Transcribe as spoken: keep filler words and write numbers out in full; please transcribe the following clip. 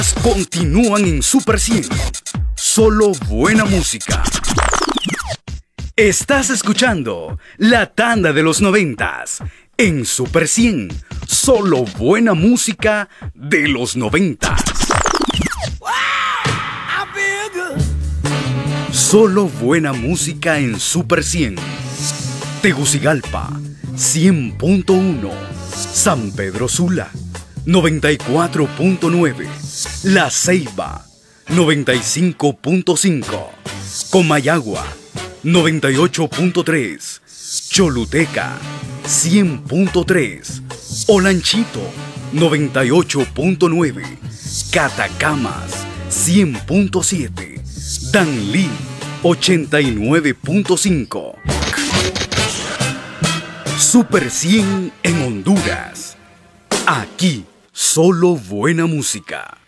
Continúan en Super cien. Solo buena música. Estás escuchando la tanda de los noventas en Super cien. Solo buena música de los noventas. Solo buena música en Super cien. Tegucigalpa, cien punto uno. San Pedro Sula, noventa y cuatro punto nueve. La Ceiba, noventa y cinco punto cinco. Comayagua, noventa y ocho punto tres. Choluteca, cien punto tres. Olanchito, noventa y ocho punto nueve. Catacamas, cien punto siete. Danlí, ochenta y nueve punto cinco. Super cien en Honduras. Aquí, solo buena música.